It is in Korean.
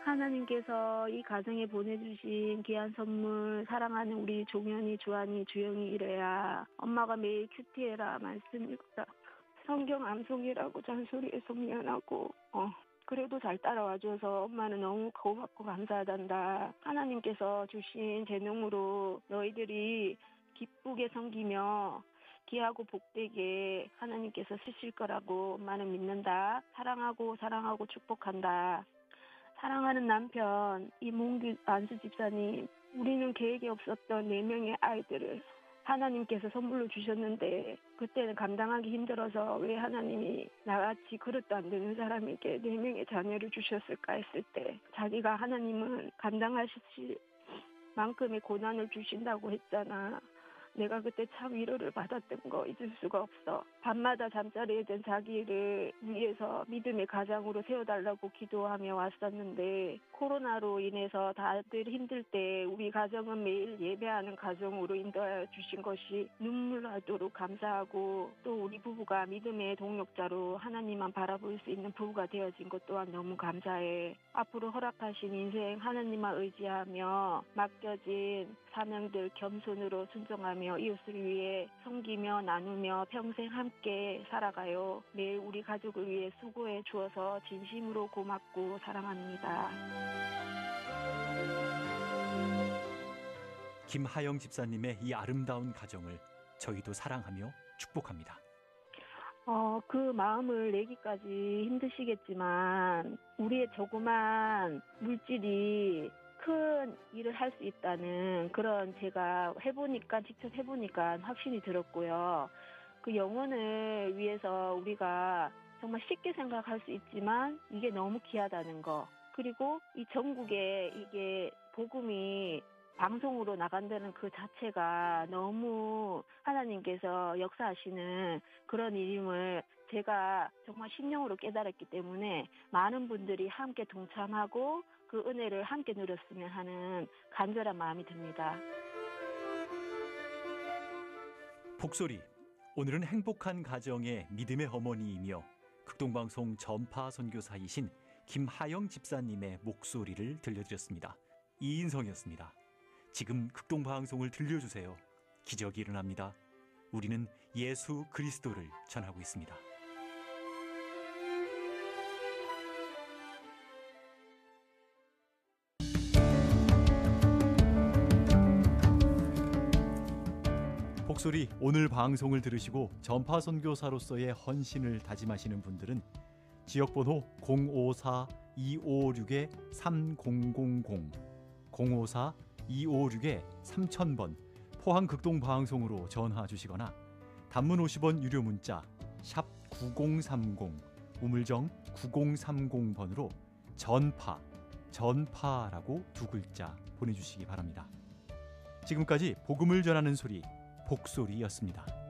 하나님께서 이 가정에 보내주신 귀한 선물, 사랑하는 우리 종현이, 주한이, 주영이 이래야 엄마가 매일 큐티해라, 말씀 읽자, 성경 암송이라고 잔소리해서 미안하고 그래도 잘 따라와줘서 엄마는 너무 고맙고 감사하단다. 하나님께서 주신 재능으로 너희들이 기쁘게 섬기며 귀하고 복되게 하나님께서 쓰실 거라고 엄마는 믿는다. 사랑하고 축복한다. 사랑하는 남편 이몽규 안수 집사님, 우리는 계획이 없었던 4명의 아이들을 하나님께서 선물로 주셨는데 그때는 감당하기 힘들어서 왜 하나님이 나같이 그릇도 안 되는 사람에게 4명의 자녀를 주셨을까 했을 때, 자기가 하나님은 감당하실 만큼의 고난을 주신다고 했잖아. 내가 그때 참 위로를 받았던 거 잊을 수가 없어. 밤마다 잠자리에 든 자기를 위해서 믿음의 가장으로 세워달라고 기도하며 왔었는데, 코로나로 인해서 다들 힘들 때 우리 가정은 매일 예배하는 가정으로 인도하여 주신 것이 눈물 나도록 감사하고, 또 우리 부부가 믿음의 동력자로 하나님만 바라볼 수 있는 부부가 되어진 것 또한 너무 감사해. 앞으로 허락하신 인생 하나님만 의지하며 맡겨진 사명들 겸손으로 순종하며 이웃을 위해 섬기며 나누며 평생 함께 살아가요. 매일 우리 가족을 위해 수고해 주어서 진심으로 고맙고 사랑합니다. 김하영 집사님의 이 아름다운 가정을 저희도 사랑하며 축복합니다. 그 마음을 내기까지 힘드시겠지만 우리의 조그만 물질이 큰 일을 할 수 있다는 그런, 제가 직접 해보니까 확신이 들었고요. 그 영혼을 위해서 우리가 정말 쉽게 생각할 수 있지만 이게 너무 귀하다는 거, 그리고 이 전국에 이게 복음이 방송으로 나간다는 그 자체가 너무 하나님께서 역사하시는 그런 일임을 제가 정말 심령으로 깨달았기 때문에 많은 분들이 함께 동참하고 그 은혜를 함께 누렸으면 하는 간절한 마음이 듭니다. 복소리, 오늘은 행복한 가정의 믿음의 어머니이며 극동방송 전파 선교사이신 김하영 집사님의 목소리를 들려드렸습니다. 이인성이었습니다. 지금 극동방송을 들려주세요. 기적이 일어납니다. 우리는 예수 그리스도를 전하고 있습니다. 복소리, 오늘 방송을 들으시고 전파 선교사로서의 헌신을 다짐하시는 분들은 지역번호 054-256-3000 054-256-3000번 포항 극동방송으로 전화 주시거나 단문 50원 유료 문자 샵 9030 우물정 9030번으로 전파라고 2글자 보내주시기 바랍니다. 지금까지 복음을 전하는 소리 복소리였습니다.